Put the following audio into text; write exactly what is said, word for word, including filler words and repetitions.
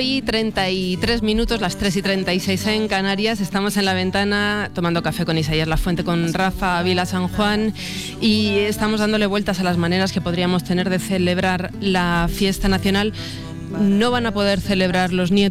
Y treinta y tres minutos, las tres y treinta y seis en Canarias. Estamos en La Ventana tomando café con Isaías Lafuente, con Rafa Ávila San Juan, y estamos dándole vueltas a las maneras que podríamos tener de celebrar la fiesta nacional. No van a poder celebrar los nietos